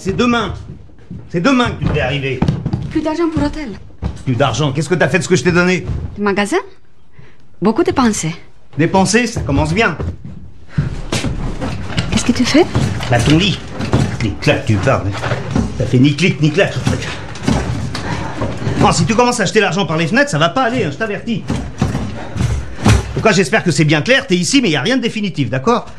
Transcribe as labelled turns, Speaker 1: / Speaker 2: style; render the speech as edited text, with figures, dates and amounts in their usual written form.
Speaker 1: c'est demain. C'est demain que tu devais arriver.
Speaker 2: Plus d'argent pour l'hôtel.
Speaker 1: Plus d'argent, qu'est-ce que t'as fait de ce que je t'ai donné?
Speaker 2: Le magasin? Beaucoup dépensé.
Speaker 1: Dépenser, ça commence bien.
Speaker 2: Qu'est-ce que tu fais?
Speaker 1: Là, ton lit. Clic-clac, tu parles. Ça fait ni clic ni clac, en fait. Non, si tu commences à acheter l'argent par les fenêtres, ça va pas aller, hein, je t'avertis. En tout cas, j'espère que c'est bien clair, t'es ici, mais il n'y a rien de définitif, d'accord?